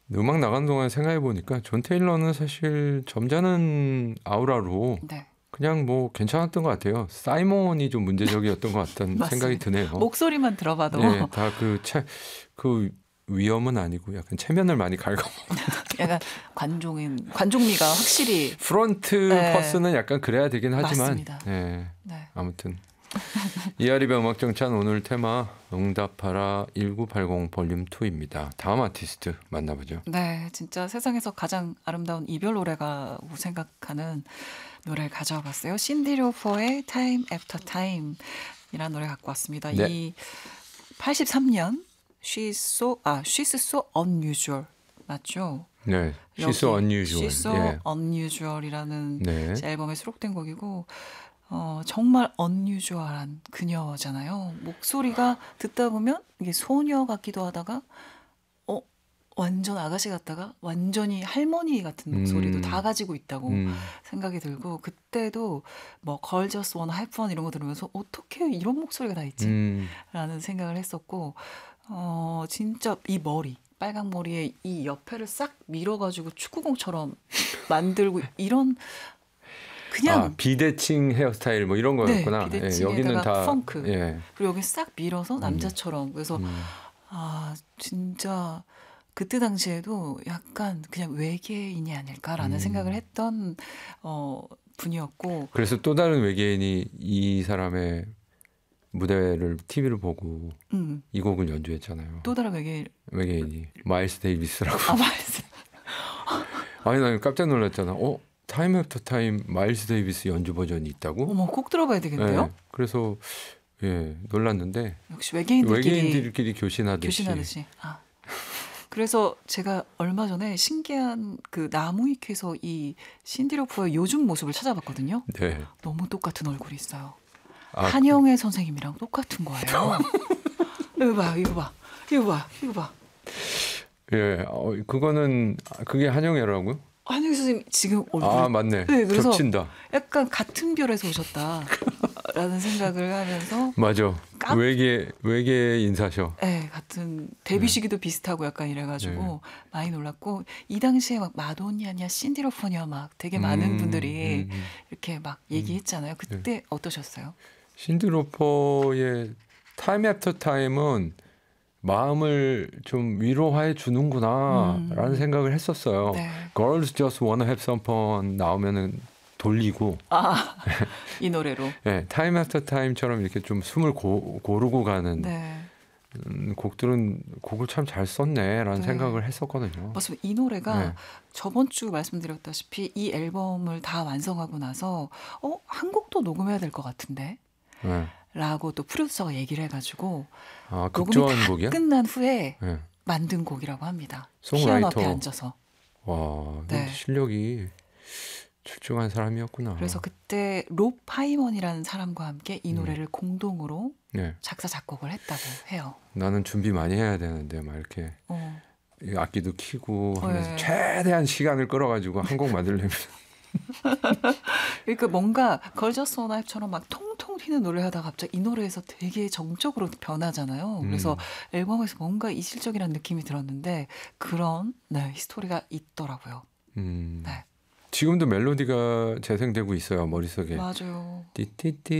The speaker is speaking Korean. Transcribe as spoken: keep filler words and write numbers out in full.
음악 나간 동안 생각해 보니까 존 테일러는 사실 점잖은 아우라로 네. 그냥 뭐 괜찮았던 것 같아요. 사이먼이 좀 문제적이었던 것 같다는 생각이 드네요. 목소리만 들어봐도 네, 다 그 그 위험은 아니고 약간 체면을 많이 갉아먹는 약간 관종인 관종미가 확실히 프론트 네. 퍼스는 약간 그래야 되긴 하지만 맞습니다. 네, 네. 아무튼 이하리의 음악정찬 오늘 테마 응답하라 천구백팔십 볼륨 이입니다. 다음 아티스트 만나보죠. 네, 진짜 세상에서 가장 아름다운 이별 노래라고 생각하는 노래를 가져와 봤어요. 신디 로퍼의 Time After Time 이라는 노래 갖고 왔습니다. 네. 이 팔십삼 년 She's So, 아, She's So Unusual 맞죠? 네, She's So Unusual. She's So 예. Unusual이라는 네. 제 앨범에 수록된 곡이고 어, 정말 unusual한 그녀잖아요. 목소리가 듣다 보면 이게 소녀 같기도 하다가 어 완전 아가씨 같다가 완전히 할머니 같은 목소리도 음. 다 가지고 있다고 음. 생각이 들고 그때도 뭐 Girl Just Wanna Have Fun 이런 거 들으면서 어떻게 이런 목소리가 다 있지? 음. 라는 생각을 했었고 어 진짜 이 머리 빨강 머리에 이 옆에를 싹 밀어가지고 축구공처럼 만들고 이런 그냥 아, 비대칭 헤어스타일 뭐 이런 거였구나. 네, 비대칭에다가 예, 여기는 다 펑크. 예. 그리고 여기 싹 밀어서 남자처럼 그래서 음. 아 진짜 그때 당시에도 약간 그냥 외계인이 아닐까라는 음. 생각을 했던 어, 분이었고 그래서 또 다른 외계인이 이 사람의 무대를 티비를 보고 음, 이 곡을 연주했잖아요. 또 다른 외계인 외계인이 마일스 데이비스라고. 아 말씀 아니 나 깜짝 놀랐잖아. 어? 타임 애프터 타임 마일스 데이비스 연주 버전이 있다고? 어머 꼭 들어봐야 되겠는데요? 네, 그래서 예 놀랐는데 역시 외계인들끼리 외계인들끼리 교신하듯이. 교신하듯이. 아. 그래서 제가 얼마 전에 신기한 그 나무위키에서 이 신디 로퍼의 요즘 모습을 찾아봤거든요. 네. 너무 똑같은 얼굴이 있어요. 아, 한영애 선생님이랑 똑같은 거예요. 이거 봐, 이거 봐, 이거 봐, 이거 봐. 예, 어, 그거는 그게 한영애라고요? 한영애 선생님 지금 얼굴. 아 맞네. 네, 그래서 겹친다. 약간 같은 별에서 오셨다라는 생각을 하면서. 맞아. 깜- 외계 외계 인사셔. 네, 같은 데뷔 시기도 비슷하고 약간 이래가지고 네. 많이 놀랐고 이 당시에 막 마돈니아냐 신디로퍼냐 막 되게 많은 음, 분들이 음, 음. 이렇게 막 얘기했잖아요. 그때 어떠셨어요? 신드로퍼의 타임 애프터 타임은 마음을 좀 위로해 주는구나라는 음. 생각을 했었어요. 네. Girls Just Wanna Have Some Fun 나오면은 돌리고 아, 이 노래로. 네, 타임 애프터 타임처럼 이렇게 좀 숨을 고, 고르고 가는 네. 음, 곡들은 곡을 참 잘 썼네라는 네. 생각을 했었거든요. 맞습니다. 이 노래가 네. 저번 주 말씀드렸다시피 이 앨범을 다 완성하고 나서 어, 한 곡도 녹음해야 될 것 같은데 네. 라고 또 프로듀서가 얘기를 해가지고 아, 녹음이 극조한 다 곡이야? 끝난 후에 네. 만든 곡이라고 합니다. 송라이터. 피아노 앞에 앉아서. 와, 네. 실력이 출중한 사람이었구나. 그래서 그때 롭 파이먼이라는 사람과 함께 이 노래를 음. 공동으로 네. 작사 작곡을 했다고 해요. 나는 준비 많이 해야 되는데 막 이렇게 어. 이 악기도 키고 하면서 네. 최대한 시간을 끌어가지고 한 곡 만들려면 그러니까 뭔가 걸저스 원하입처럼 막 통통 튀는 노래를 하다가 갑자기 이 노래에서 되게 정적으로 변하잖아요. 그래서 음. 앨범에서 뭔가 이질적이라는 느낌이 들었는데 그런 네, 히스토리가 있더라고요. 음. 네. 지금도 멜로디가 재생되고 있어요 머릿속에. 맞아요. 띠띠띠